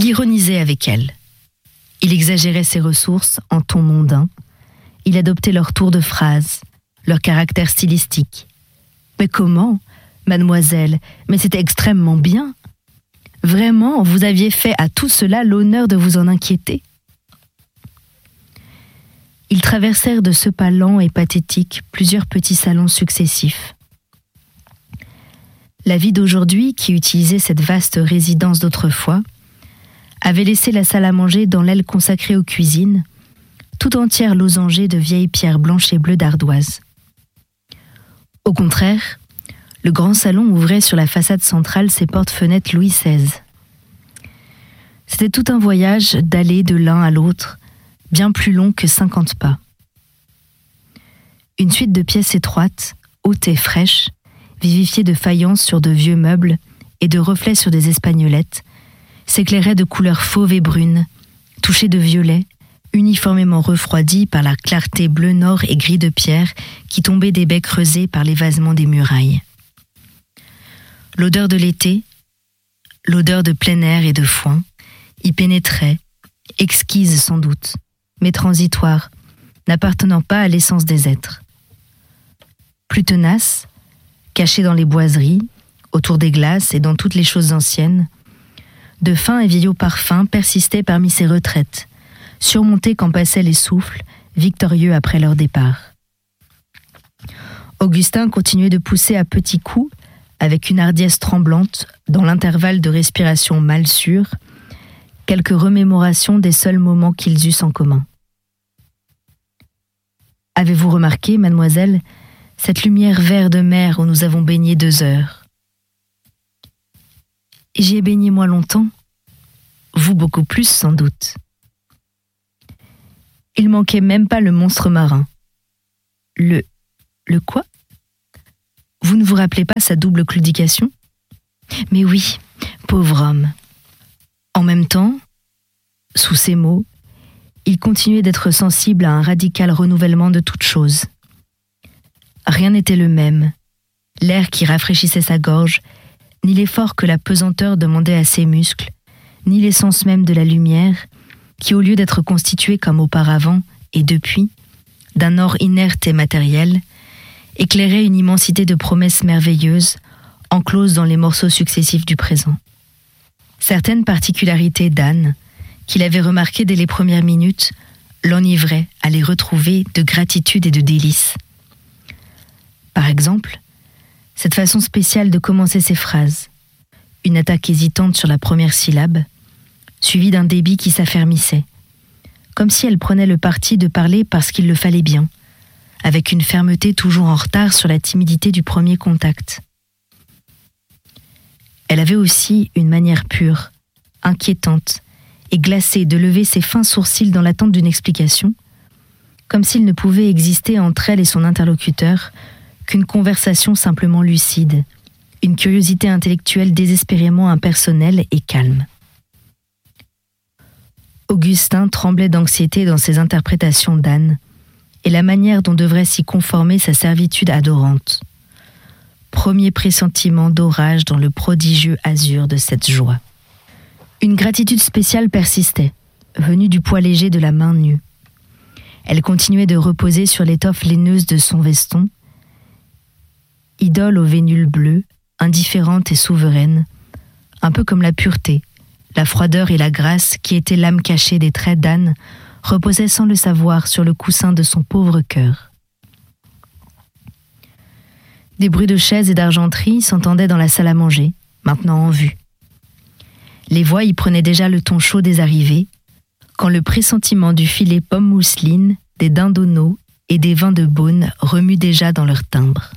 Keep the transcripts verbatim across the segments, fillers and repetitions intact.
Il ironisait avec elles. Il exagérait ses ressources en ton mondain. Il adoptait leur tour de phrase, leur caractère stylistique. Mais comment, mademoiselle? Mais c'était extrêmement bien. Vraiment, vous aviez fait à tout cela l'honneur de vous en inquiéter. Ils traversèrent de ce pas lent et pathétique plusieurs petits salons successifs. La vie d'aujourd'hui, qui utilisait cette vaste résidence d'autrefois, avait laissé la salle à manger dans l'aile consacrée aux cuisines, tout entière losangée de vieilles pierres blanches et bleues d'ardoise. Au contraire, le grand salon ouvrait sur la façade centrale ses portes-fenêtres Louis seize. C'était tout un voyage d'aller de l'un à l'autre, bien plus long que cinquante pas. Une suite de pièces étroites, hautes et fraîches, vivifiées de faïences sur de vieux meubles et de reflets sur des espagnolettes, s'éclairait de couleurs fauves et brunes, touchées de violet, uniformément refroidies par la clarté bleu nord et gris de pierre qui tombait des baies creusées par l'évasement des murailles. L'odeur de l'été, l'odeur de plein air et de foin, y pénétrait, exquise sans doute, mais transitoire, n'appartenant pas à l'essence des êtres. Plus tenace, cachée dans les boiseries, autour des glaces et dans toutes les choses anciennes, de fins et vieillots parfums persistaient parmi ces retraites, surmontées quand passaient les souffles, victorieux après leur départ. Augustin continuait de pousser à petits coups, avec une hardiesse tremblante, dans l'intervalle de respiration mal sûre, quelques remémorations des seuls moments qu'ils eussent en commun. « Avez-vous remarqué, mademoiselle, cette lumière vert de mer où nous avons baigné deux heures ? » J'y ai baigné moi longtemps, vous beaucoup plus sans doute. Il manquait même pas le monstre marin. Le... le quoi ? Vous ne vous rappelez pas sa double claudication ? Mais oui, pauvre homme. En même temps, sous ces mots, il continuait d'être sensible à un radical renouvellement de toutes choses. Rien n'était le même, l'air qui rafraîchissait sa gorge, ni l'effort que la pesanteur demandait à ses muscles, ni l'essence même de la lumière, qui au lieu d'être constituée comme auparavant, et depuis, d'un or inerte et matériel, éclairait une immensité de promesses merveilleuses, encloses dans les morceaux successifs du présent. Certaines particularités d'Anne, qu'il avait remarquées dès les premières minutes, l'enivraient à les retrouver de gratitude et de délice. Par exemple, cette façon spéciale de commencer ses phrases, une attaque hésitante sur la première syllabe, suivie d'un débit qui s'affermissait, comme si elle prenait le parti de parler parce qu'il le fallait bien, avec une fermeté toujours en retard sur la timidité du premier contact. Elle avait aussi une manière pure, inquiétante et glacée de lever ses fins sourcils dans l'attente d'une explication, comme s'il ne pouvait exister entre elle et son interlocuteur qu'une conversation simplement lucide, une curiosité intellectuelle désespérément impersonnelle et calme. Augustin tremblait d'anxiété dans ses interprétations d'Anne et la manière dont devrait s'y conformer sa servitude adorante. Premier pressentiment d'orage dans le prodigieux azur de cette joie. Une gratitude spéciale persistait, venue du poids léger de la main nue. Elle continuait de reposer sur l'étoffe laineuse de son veston, idole aux vénules bleues, indifférente et souveraine, un peu comme la pureté, la froideur et la grâce qui étaient l'âme cachée des traits d'Anne, reposaient sans le savoir sur le coussin de son pauvre cœur. Des bruits de chaises et d'argenterie s'entendaient dans la salle à manger, maintenant en vue. Les voix y prenaient déjà le ton chaud des arrivées, quand le pressentiment du filet pomme mousseline, des dindonneaux et des vins de Beaune remue déjà dans leur timbre.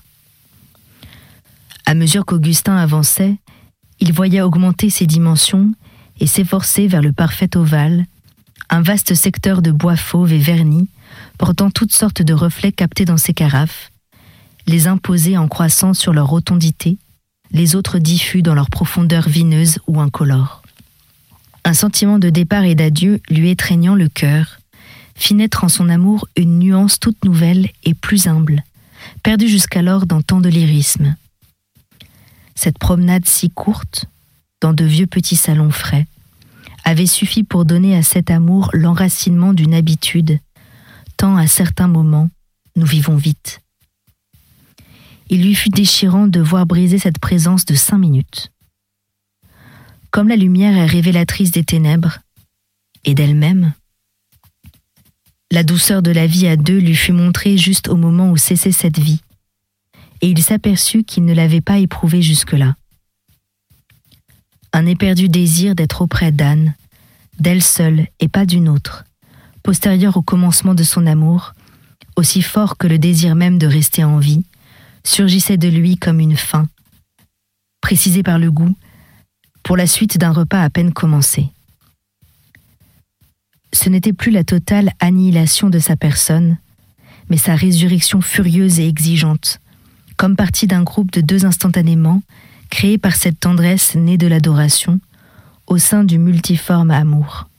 À mesure qu'Augustin avançait, il voyait augmenter ses dimensions et s'efforcer vers le parfait ovale, un vaste secteur de bois fauve et verni, portant toutes sortes de reflets captés dans ses carafes, les uns posés en croissant sur leur rotondité, les autres diffus dans leur profondeur vineuse ou incolore. Un sentiment de départ et d'adieu lui étreignant le cœur, fit naître en son amour une nuance toute nouvelle et plus humble, perdue jusqu'alors dans tant de lyrisme. Cette promenade si courte, dans de vieux petits salons frais, avait suffi pour donner à cet amour l'enracinement d'une habitude, tant à certains moments, nous vivons vite. Il lui fut déchirant de voir briser cette présence de cinq minutes. Comme la lumière est révélatrice des ténèbres, et d'elle-même, la douceur de la vie à deux lui fut montrée juste au moment où cessait cette vie, et il s'aperçut qu'il ne l'avait pas éprouvée jusque-là. Un éperdu désir d'être auprès d'Anne, d'elle seule et pas d'une autre, postérieur au commencement de son amour, aussi fort que le désir même de rester en vie, surgissait de lui comme une faim, précisée par le goût, pour la suite d'un repas à peine commencé. Ce n'était plus la totale annihilation de sa personne, mais sa résurrection furieuse et exigeante, comme partie d'un groupe de deux instantanément, créé par cette tendresse née de l'adoration, au sein du multiforme amour.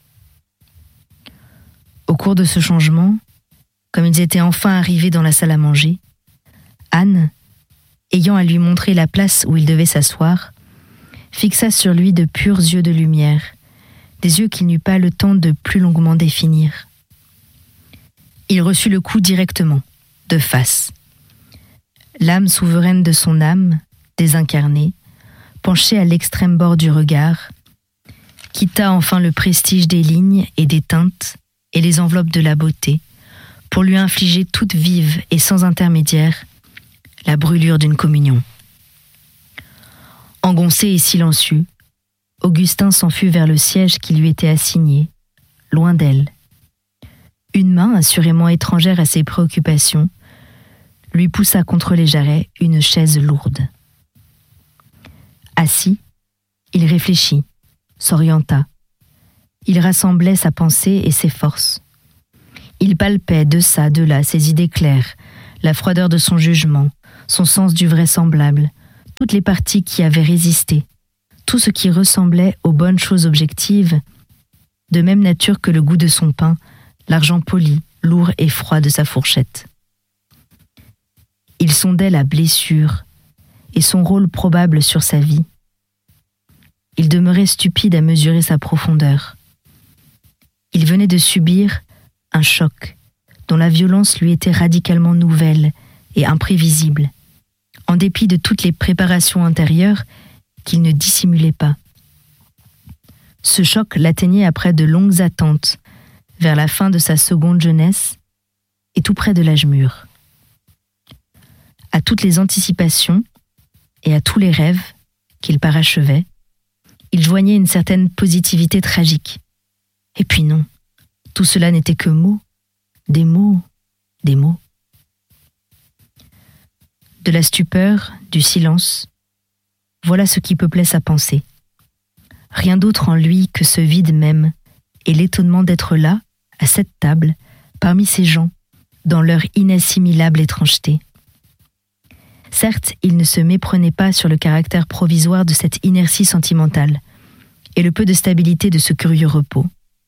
Au cours de ce changement, comme ils étaient enfin arrivés dans la salle à manger, Anne, ayant à lui montrer la place où il devait s'asseoir, fixa sur lui de purs yeux de lumière, des yeux qu'il n'eut pas le temps de plus longuement définir. Il reçut le coup directement, de face. L'âme souveraine de son âme, désincarnée, penchée à l'extrême bord du regard, quitta enfin le prestige des lignes et des teintes et les enveloppes de la beauté, pour lui infliger toute vive et sans intermédiaire la brûlure d'une communion. Engoncé et silencieux, Augustin s'enfuit vers le siège qui lui était assigné, loin d'elle. Une main, assurément étrangère à ses préoccupations, lui poussa contre les jarrets une chaise lourde. Assis, il réfléchit, s'orienta. Il rassemblait sa pensée et ses forces. Il palpait de ça, de là, ses idées claires, la froideur de son jugement, son sens du vraisemblable, toutes les parties qui avaient résisté, tout ce qui ressemblait aux bonnes choses objectives, de même nature que le goût de son pain, l'argent poli, lourd et froid de sa fourchette. Il sondait la blessure et son rôle probable sur sa vie. Il demeurait stupide à mesurer sa profondeur. Il venait de subir un choc dont la violence lui était radicalement nouvelle et imprévisible, en dépit de toutes les préparations intérieures qu'il ne dissimulait pas. Ce choc l'atteignait après de longues attentes, vers la fin de sa seconde jeunesse et tout près de l'âge mûr. À toutes les anticipations et à tous les rêves qu'il parachevait, il joignait une certaine positivité tragique. Et puis non, tout cela n'était que mots, des mots, des mots. De la stupeur, du silence, voilà ce qui peuplait sa pensée. Rien d'autre en lui que ce vide même et l'étonnement d'être là, à cette table, parmi ces gens, dans leur inassimilable étrangeté. Certes, il ne se méprenait pas sur le caractère provisoire de cette inertie sentimentale et le peu de stabilité de ce curieux repos.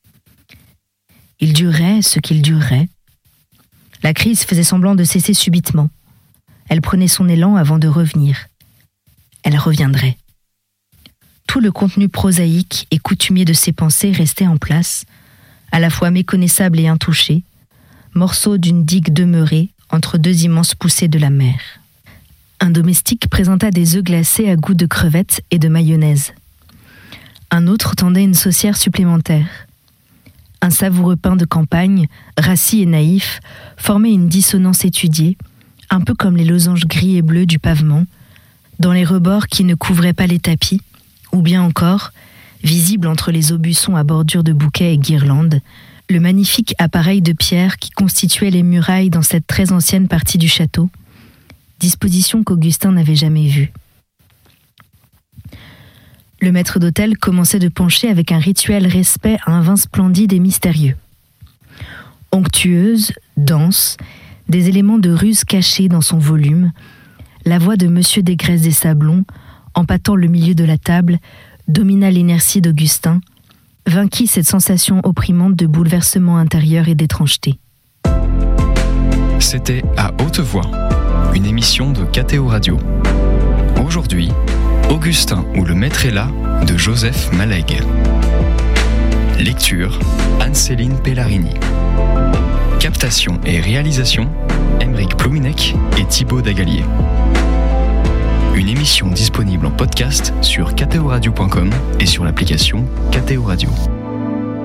Il durait ce qu'il durerait. La crise faisait semblant de cesser subitement. Elle prenait son élan avant de revenir. Elle reviendrait. Tout le contenu prosaïque et coutumier de ses pensées restait en place, à la fois méconnaissable et intouché, morceau d'une digue demeurée entre deux immenses poussées de la mer. Un domestique présenta des œufs glacés à goût de crevettes et de mayonnaise. Un autre tendait une saucière supplémentaire. Un savoureux pain de campagne, rassis et naïf, formait une dissonance étudiée, un peu comme les losanges gris et bleus du pavement, dans les rebords qui ne couvraient pas les tapis, ou bien encore, visible entre les aubusons à bordure de bouquets et guirlandes, le magnifique appareil de pierre qui constituait les murailles dans cette très ancienne partie du château, disposition qu'Augustin n'avait jamais vue. Le maître d'hôtel commençait de pencher avec un rituel respect à un vin splendide et mystérieux. Onctueuse, dense, des éléments de ruse cachés dans son volume, la voix de Monsieur Desgraisses des Sablons, empâtant le milieu de la table, domina l'inertie d'Augustin, vainquit cette sensation opprimante de bouleversement intérieur et d'étrangeté. C'était À Haute Voix, une émission de K T O Radio. Aujourd'hui, Augustin ou le maître est là de Joseph Malègue. Lecture, Anne-Céline Pellarini. Captation et réalisation, Aymeric Plouminec et Thibaut Dagalier. Une émission disponible en podcast sur k t o radio point com et sur l'application K T O Radio.